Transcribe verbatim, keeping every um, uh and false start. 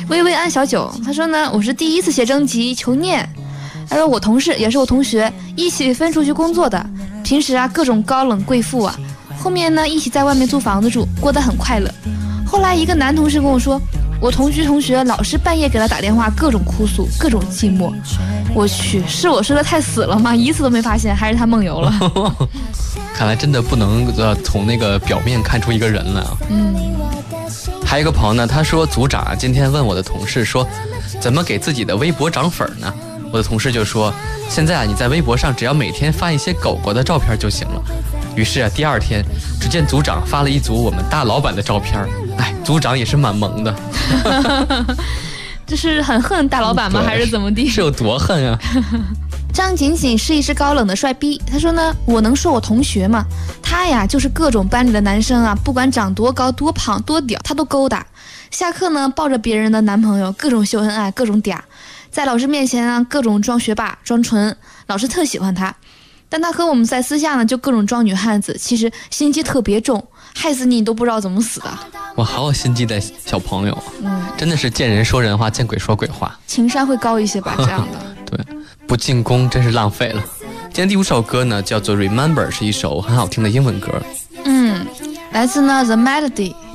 薇薇安小九，他说呢，我是第一次写征集求念。他说我同事也是我同学，一起分出去工作的，平时啊各种高冷贵妇啊，后面呢一起在外面租房子住，过得很快乐。后来一个男同事跟我说，我同居同学老是半夜给他打电话，各种哭诉，各种寂寞。我去，是我说的太死了吗？一次都没发现，还是他梦游了。 看来真的不能呃从那个表面看出一个人来啊。 嗯。 还有一个朋友呢，他说组长今天问我的同事说，怎么给自己的微博涨粉呢？我的同事就说，现在啊你在微博上只要每天发一些狗狗的照片就行了。于是啊第二天，只见组长发了一组我们大老板的照片，哎，组长也是蛮萌的。 这是很恨大老板吗？还是怎么地？ 是有多恨啊？ 张景景是一只高冷的帅逼，他说呢，我能说我同学吗？他呀就是各种班里的男生啊，不管长多高多胖多屌，他都勾搭。下课呢抱着别人的男朋友，各种秀恩爱，各种嗲，在老师面前啊各种装学霸装纯，老师特喜欢他。但他和我们在私下呢就各种装女汉子，其实心机特别重，害死你你都不知道怎么死的。 我好有心机的小朋友，嗯，真的是见人说人话，见鬼说鬼话， 情商会高一些吧，这样的。 对，不进攻真是浪费了。今天第五首歌呢叫做 Remember， 是一首很好听的英文歌。 嗯，来自呢 The Melody。